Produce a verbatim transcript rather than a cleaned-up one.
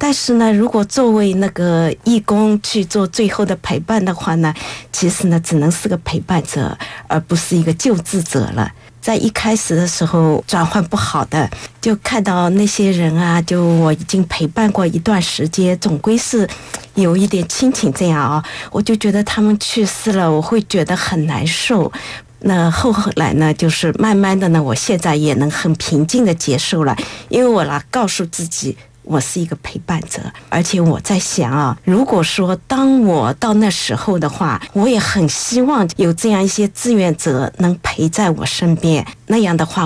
但是呢，如果作为那个义工去做最后的陪伴的话呢，其实呢，只能是个陪伴者，而不是一个救治者了。在一开始的时候转换不好的，就看到那些人啊，就我已经陪伴过一段时间，总归是有一点亲情这样啊，我就觉得他们去世了，我会觉得很难受。那后来呢，就是慢慢的呢，我现在也能很平静的接受了，因为我来告诉自己，我是一个陪伴者，而且我在想啊，如果说当我到那时候的话，我也很希望有这样一些志愿者能陪在我身边，那样的话